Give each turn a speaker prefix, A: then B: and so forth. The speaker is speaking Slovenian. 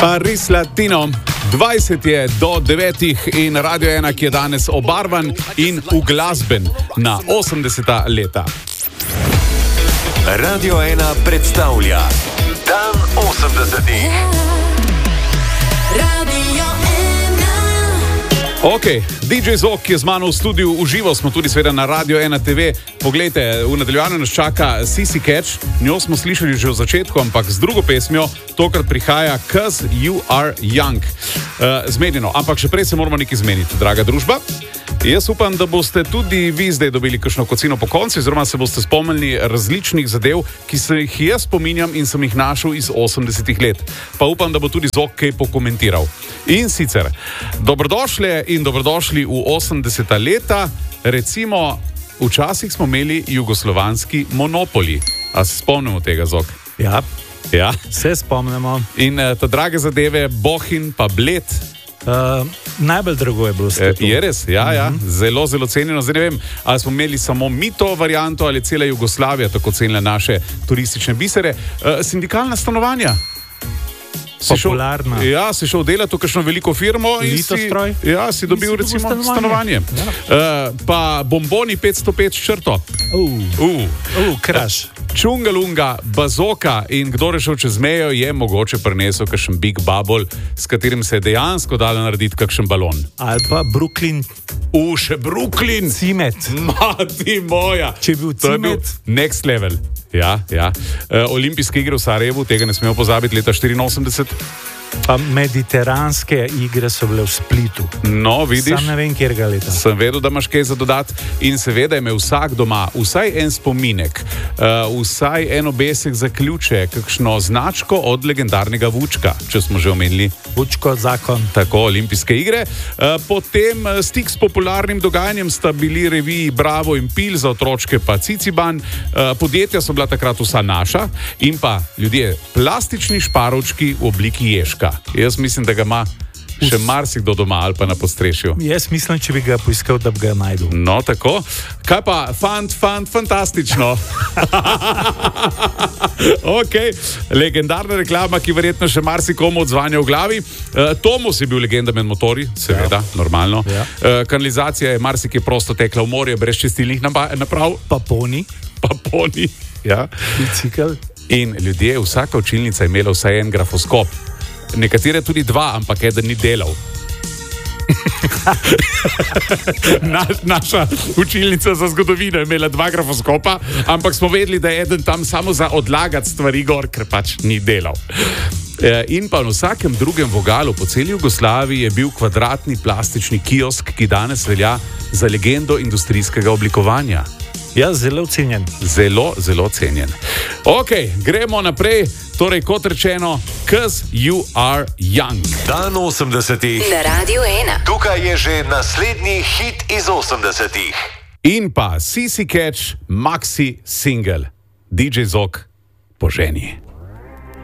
A: Paris Latino. 20 je do 9 in Radio 1, ki je danes obarvan in uglasben na 80. leta.
B: Radio 1 predstavlja Dan 80.
A: Ok, DJ Zok je z mano v studiu, uživo smo tudi seveda na Radio 1 TV. Poglejte, v nadaljevanju nas čaka Sissy Catch, njo smo slišali že v začetku, ampak z drugo pesmijo, tokrat prihaja 'Cause You Are Young. Zmenjeno, ampak še prej se moramo nekaj zmeniti, draga družba. Jaz upam, da boste tudi vi zdaj dobili kakšno kocino po koncu, oziroma se boste spomnili različnih zadev, ki se jih jaz spominjam in sem jih našel iz 80. let. Pa upam, da bo tudi Zok kaj pokomentiral. In sicer, dobrodošli in dobrodošli v 80. leta. Recimo, včasih smo imeli jugoslovanski monopoli. A se spomnimo tega, Zok?
C: Ja, se spomnimo.
A: In ta drage zadeve, Bohinj pa Bled.
C: Najbolj drago je bilo s tem.
A: Je res, ja. Zelo, zelo cenjeno. Zdaj ne vem, ali smo imeli samo mi to varianto ali cela Jugoslavija tako cenila naše turistične bisere. Sindikalna stanovanja.
C: Popularna.
A: Si šel delati v kakšno veliko firmo in si dobil recimo stanovanje. Ja. Pa bomboni 505 črto.
C: Kraš.
A: Čungalunga, bazoka in kdo je šel čez mejo, je mogoče prinesel kakšen Big Bubble, s katerim se je dejansko dalo narediti kakšen balon.
C: Ali pa Brooklyn.
A: Še Brooklyn.
C: Cimet.
A: Mati moja.
C: Če je bil cimet.
A: To je bil next level. Ja. Olimpijske igre v Sarajevu, tega ne smemo pozabiti, leta 84.
C: Pa mediteranske igre so bile v Splitu.
A: No, vidiš.
C: Sam ne vem, kjer ga leta.
A: Sem vedel, da imaš kaj za dodati in seveda je imel vsak doma vsaj en spominek, vsaj en obesek za ključe, kakšno značko od legendarnega Vučka, če smo že omenili.
C: Vučko zakon.
A: Tako, olimpijske igre. Potem stik s popularnim dogajanjem sta bili reviji Bravo in Pil, za otročke pa Ciciban. Podjetja so bila takrat vsa naša in pa ljudje, plastični šparovčki v obliki ježka. Jaz mislim, da ga ima še marsikdo doma ali pa na podstrešju.
C: Jaz mislim, če bi ga poiskal, da bi ga najdel.
A: No, tako. Kaj pa, fantastično. Ok, legendarna reklama, ki verjetno še marsikomu odzvanja v glavi. Tomos je bil legenda med motorji, seveda, normalno.
C: Ja.
A: Kanalizacija je marsikje prosto tekla v morje, brez čistilnih naprav.
C: Paponi.
A: Ja.
C: Bicikl.
A: In ljudje, vsaka učilnica je imela vsaj en grafoskop. Nekatere tudi dva, ampak eden ni delal. Naša učilnica za zgodovino je imela 2 grafoskopa, ampak smo vedeli, da je eden tam samo za odlagati stvari gor, ker pač ni delal. In pa na vsakem drugem vogalu po celi Jugoslaviji je bil kvadratni plastični kiosk, ki danes velja za legendo industrijskega oblikovanja.
C: Ja, zelo cenjen.
A: Zelo, zelo cenjen. Ok, gremo naprej. Torej, kot rečeno, 'Cause You Are Young.
B: Dan 80.
D: Na Radio 1.
B: Tukaj je že naslednji hit iz 80.
A: In pa Sissy Catch, maxi single. DJ Zok, poženi.